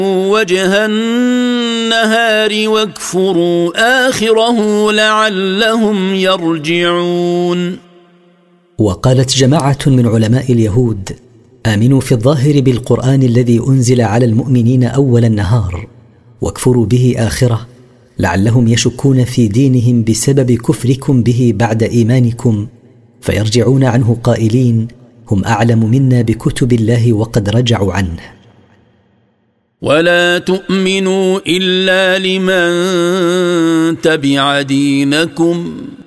وجه النهار واكفروا آخره لعلهم يرجعون. وقالت جماعة من علماء اليهود: آمنوا في الظاهر بالقرآن الذي أنزل على المؤمنين أول النهار، واكفروا به آخره، لعلهم يشكون في دينهم بسبب كفركم به بعد إيمانكم، فيرجعون عنه قائلين: هم أعلم منا بكتب الله وقد رجعوا عنه. ولا تؤمنوا إلا لمن تبع دينكم